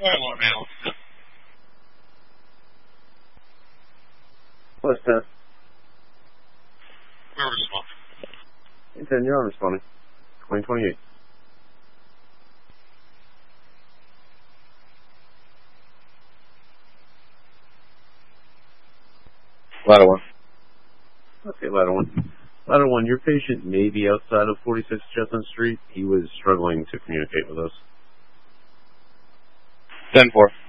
Alright, Lord Mail. What's that? We're responding. Hey, 10, you're on responding. 2028. Ladder 1. Okay, Ladder 1. Ladder 1, your patient may be outside of 46 Chestnut Street. He was struggling to communicate with us. 10-4.